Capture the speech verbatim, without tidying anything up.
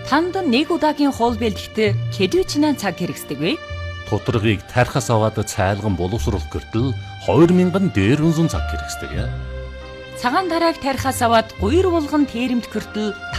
Танд нэг удаагийн хоол бэлтгэхдээ хэдвэчнээ цаг хэрэгсдэг вэ? Тутаргыг тархас аваад цайлган боловсруулах гэртэл хоёр мянган дээр үнсэн цаг хэрэгсдэг. Цагаан тарааг тархас аваад гуйр булган тээрэмт гэртэл